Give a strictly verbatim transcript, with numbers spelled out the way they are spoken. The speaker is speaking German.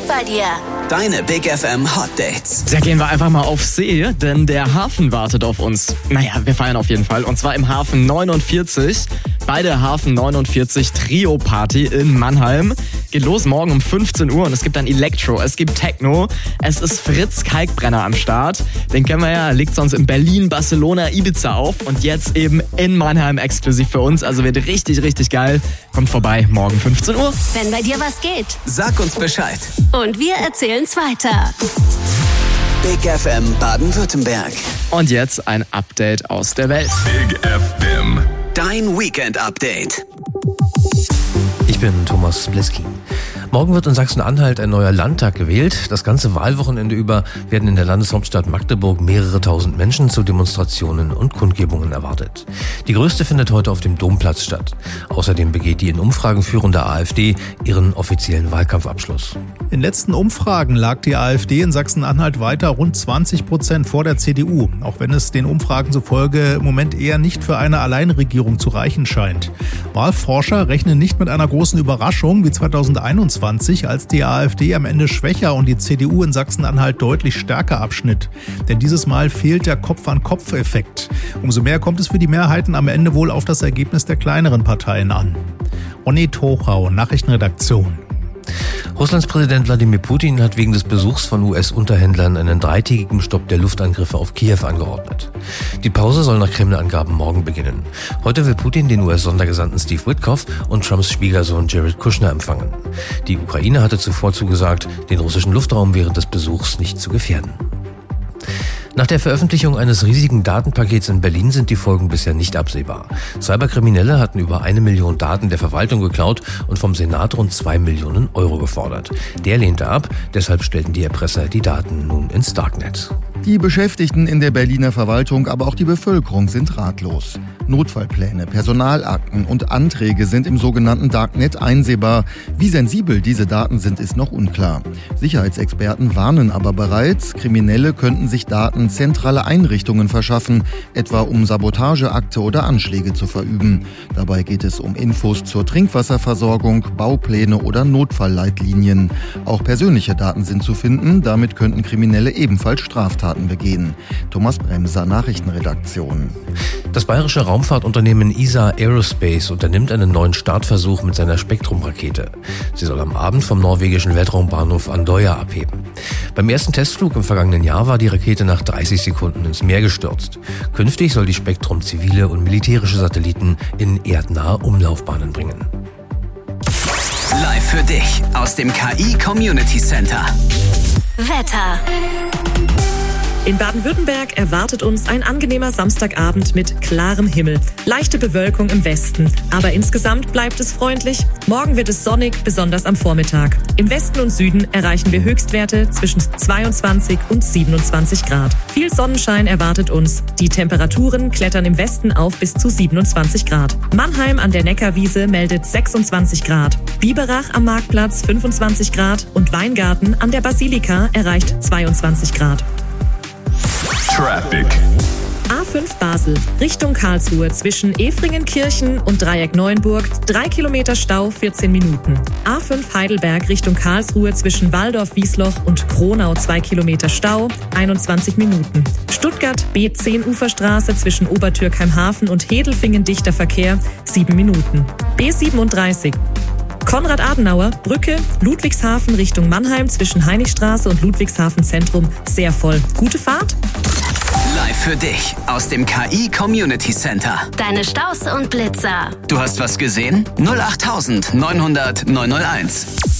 geht bei dir? Deine Big F M Hot Dates. Da gehen wir einfach mal auf See, denn der Hafen wartet auf uns. Naja, wir feiern auf jeden Fall. Und zwar im Hafen neunundvierzig. Bei der Hafen neunundvierzig Trio Party in Mannheim. Geht los morgen um fünfzehn Uhr und es gibt dann Elektro, es gibt Techno. Es ist Fritz Kalkbrenner am Start. Den kennen wir ja, legt sonst in Berlin, Barcelona, Ibiza auf. Und jetzt eben in Mannheim exklusiv für uns. Also wird richtig, richtig geil. Kommt vorbei, morgen fünfzehn Uhr. Wenn bei dir was geht. Sag uns Bescheid. Und wir erzählen's weiter. Big F M Baden-Württemberg. Und jetzt ein Update aus der Welt. Big F M. Dein Weekend-Update. Ich bin Thomas Bleski. Morgen wird in Sachsen-Anhalt ein neuer Landtag gewählt. Das ganze Wahlwochenende über werden in der Landeshauptstadt Magdeburg mehrere tausend Menschen zu Demonstrationen und Kundgebungen erwartet. Die größte findet heute auf dem Domplatz statt. Außerdem begeht die in Umfragen führende AfD ihren offiziellen Wahlkampfabschluss. In letzten Umfragen lag die AfD in Sachsen-Anhalt weiter rund zwanzig Prozent vor der C D U, auch wenn es den Umfragen zufolge im Moment eher nicht für eine Alleinregierung zu reichen scheint. Wahlforscher rechnen nicht mit einer großen Überraschung wie zweitausendeinundzwanzig, als die AfD am Ende schwächer und die C D U in Sachsen-Anhalt deutlich stärker abschnitt. Denn dieses Mal fehlt der Kopf-an-Kopf-Effekt. Umso mehr kommt es für die Mehrheiten am Ende wohl auf das Ergebnis der kleineren Parteien an. Ronny Tochau, Nachrichtenredaktion. Russlands Präsident Wladimir Putin hat wegen des Besuchs von U S-Unterhändlern einen dreitägigen Stopp der Luftangriffe auf Kiew angeordnet. Die Pause soll nach Kreml-Angaben morgen beginnen. Heute will Putin den U S-Sondergesandten Steve Witkoff und Trumps Schwiegersohn Jared Kushner empfangen. Die Ukraine hatte zuvor zugesagt, den russischen Luftraum während des Besuchs nicht zu gefährden. Nach der Veröffentlichung eines riesigen Datenpakets in Berlin sind die Folgen bisher nicht absehbar. Cyberkriminelle hatten über eine Million Daten der Verwaltung geklaut und vom Senat rund zwei Millionen Euro gefordert. Der lehnte ab, deshalb stellten die Erpresser die Daten nun ins Darknet. Die Beschäftigten in der Berliner Verwaltung, aber auch die Bevölkerung sind ratlos. Notfallpläne, Personalakten und Anträge sind im sogenannten Darknet einsehbar. Wie sensibel diese Daten sind, ist noch unklar. Sicherheitsexperten warnen aber bereits, Kriminelle könnten sich Daten zentraler Einrichtungen verschaffen, etwa um Sabotageakte oder Anschläge zu verüben. Dabei geht es um Infos zur Trinkwasserversorgung, Baupläne oder Notfallleitlinien. Auch persönliche Daten sind zu finden, damit könnten Kriminelle ebenfalls Straftaten begehen. Thomas Bremser, Nachrichtenredaktion. Das bayerische Raumfahrtunternehmen E S A Aerospace unternimmt einen neuen Startversuch mit seiner Spektrum-Rakete. Sie soll am Abend vom norwegischen Weltraumbahnhof Andøya abheben. Beim ersten Testflug im vergangenen Jahr war die Rakete nach dreißig Sekunden ins Meer gestürzt. Künftig soll die Spektrum zivile und militärische Satelliten in erdnahe Umlaufbahnen bringen. Live für dich aus dem K I Community Center. Wetter. In Baden-Württemberg erwartet uns ein angenehmer Samstagabend mit klarem Himmel. Leichte Bewölkung im Westen, aber insgesamt bleibt es freundlich. Morgen wird es sonnig, besonders am Vormittag. Im Westen und Süden erreichen wir Höchstwerte zwischen zweiundzwanzig und siebenundzwanzig Grad. Viel Sonnenschein erwartet uns. Die Temperaturen klettern im Westen auf bis zu siebenundzwanzig Grad. Mannheim an der Neckarwiese meldet sechsundzwanzig Grad. Biberach am Marktplatz fünfundzwanzig Grad und Weingarten an der Basilika erreicht zweiundzwanzig Grad. Traffic. A fünf Basel, Richtung Karlsruhe zwischen Efringenkirchen und Dreieck Neuenburg, drei Kilometer Stau, vierzehn Minuten. A fünf Heidelberg Richtung Karlsruhe zwischen Waldorf-Wiesloch und Kronau, zwei Kilometer Stau, einundzwanzig Minuten. Stuttgart B zehn Uferstraße zwischen Obertürkheim-Hafen und Hedelfingen dichter Verkehr, sieben Minuten. B siebenunddreißig. Konrad-Adenauer, Brücke, Ludwigshafen Richtung Mannheim zwischen Heinrichstraße und Ludwigshafen Zentrum, sehr voll. Gute Fahrt. Live für dich aus dem K I Community Center. Deine Staus und Blitzer. Du hast was gesehen? null acht neunhundert neunhunderteins.